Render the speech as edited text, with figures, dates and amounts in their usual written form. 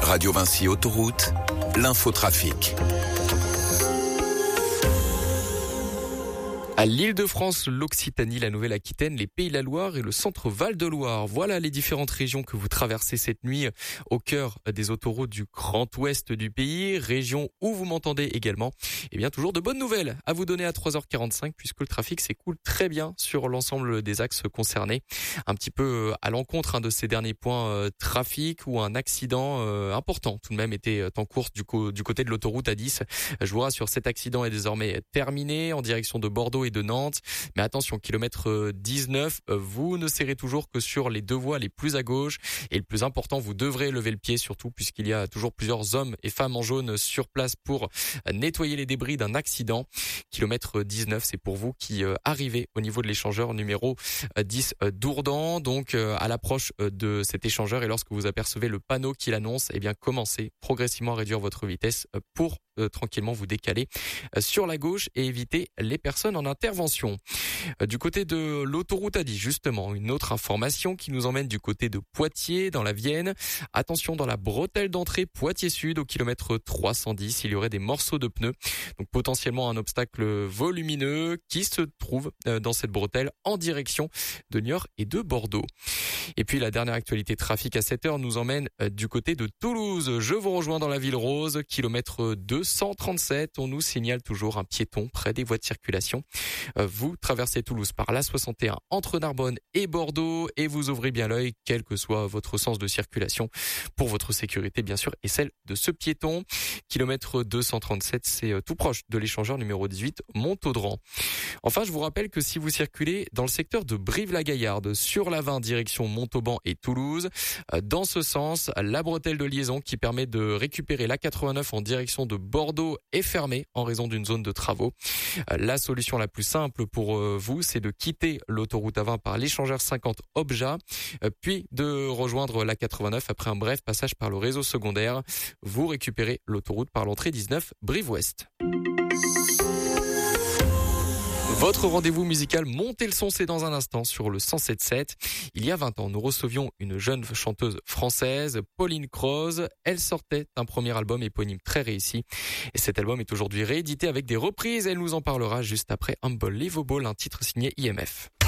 Radio Vinci Autoroute, l'infotrafic. À l'Île-de-France, l'Occitanie, la Nouvelle-Aquitaine, les Pays de la Loire et le centre Val-de-Loire. Voilà les différentes régions que vous traversez cette nuit au cœur des autoroutes du Grand Ouest du pays, région où vous m'entendez également. Eh bien, toujours de bonnes nouvelles à vous donner à 3h45 puisque le trafic s'écoule très bien sur l'ensemble des axes concernés. Un petit peu à l'encontre de ces derniers points trafic où un accident important tout de même était en course du côté de l'autoroute A10. Je vous rassure, cet accident est désormais terminé en direction de Bordeaux et de Nantes. Mais attention, kilomètre 19, vous ne serrez toujours que sur les deux voies les plus à gauche. Et le plus important, vous devrez lever le pied surtout puisqu'il y a toujours plusieurs hommes et femmes en jaune sur place pour nettoyer les débris d'un accident. Kilomètre 19, c'est pour vous qui arrivez au niveau de l'échangeur numéro 10 d'Ourdan. Donc à l'approche de cet échangeur et lorsque vous apercevez le panneau qui l'annonce, eh bien commencez progressivement à réduire votre vitesse pour tranquillement vous décaler sur la gauche et éviter les personnes en intervention. Du côté de l'autoroute A10, justement, une autre information qui nous emmène du côté de Poitiers, dans la Vienne. Attention, dans la bretelle d'entrée Poitiers-Sud, au kilomètre 310, il y aurait des morceaux de pneus. Donc potentiellement un obstacle volumineux qui se trouve dans cette bretelle en direction de Niort et de Bordeaux. Et puis la dernière actualité trafic à 7h nous emmène du côté de Toulouse. Je vous rejoins dans la ville rose, kilomètre 237. On nous signale toujours un piéton près des voies de circulation. Vous traversez Toulouse par l'A61 entre Narbonne et Bordeaux et vous ouvrez bien l'œil, quel que soit votre sens de circulation, pour votre sécurité bien sûr et celle de ce piéton. Kilomètre 237, c'est tout proche de l'échangeur numéro 18, Montaudran. Enfin, je vous rappelle que si vous circulez dans le secteur de Brive-la-Gaillarde, sur la 20 direction Montauban et Toulouse, dans ce sens, la bretelle de liaison qui permet de récupérer l'A89 en direction de Bordeaux est fermée en raison d'une zone de travaux. La solution la plus simple pour vous, c'est de quitter l'autoroute A20 par l'échangeur 50 Obja, puis de rejoindre l'A89 après un bref passage par le réseau secondaire. Vous récupérez l'autoroute par l'entrée 19 Brive-Ouest. Votre rendez-vous musical Montez le son, c'est dans un instant sur le 107.7. Il y a 20 ans, nous recevions une jeune chanteuse française, Pauline Croze. Elle sortait d'un premier album éponyme très réussi. Et cet album est aujourd'hui réédité avec des reprises. Elle nous en parlera juste après Unbelievable, un titre signé IMF.